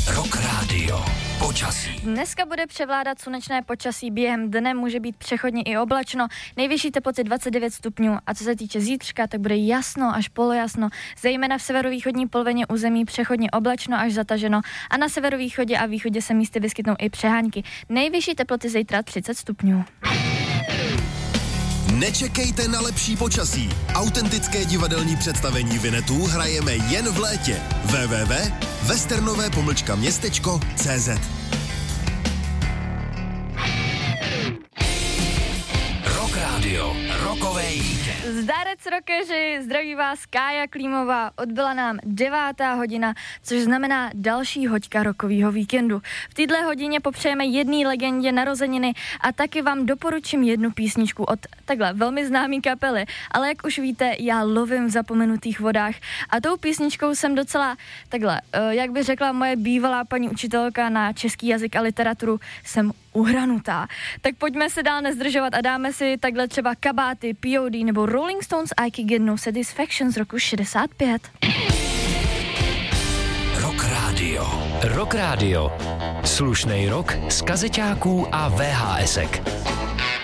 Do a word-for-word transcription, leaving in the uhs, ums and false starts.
Rock Radio. Počasí. Dneska bude převládat slunečné počasí, během dne může být přechodně i oblačno, nejvyšší teploty dvacet devět stupňů a co se týče zítřka, tak bude jasno až polojasno, zejména v severovýchodní polovině území přechodně oblačno až zataženo a na severovýchodě a východě se místy vyskytnou i přehánky. Nejvyšší teploty zítra třicet stupňů. Nečekejte na lepší počasí. Autentické divadelní představení Vinetů hrajeme jen v létě. w w w tečka westernové pomlčka městečko tečka c z Rock Radio. Rokové víkend. Zdarec rockeři, zdraví vás Kája Klímová, odbyla nám devátá hodina, což znamená další hoďka rokovýho víkendu. V této hodině popřejeme jedné legendě narozeniny a taky vám doporučím jednu písničku od takhle velmi známý kapely, ale jak už víte, já lovím v zapomenutých vodách a tou písničkou jsem docela takhle, jak by řekla moje bývalá paní učitelka na český jazyk a literaturu, jsem uhranutá. Tak pojďme se dál nezdržovat a dáme si takhle třeba Kabáty, P O D nebo Rolling Stones I Can Get No Satisfaction z roku šedesát pět. Rock Radio. Rock Radio. Slušnej rock z kazeťáků a V H S ek.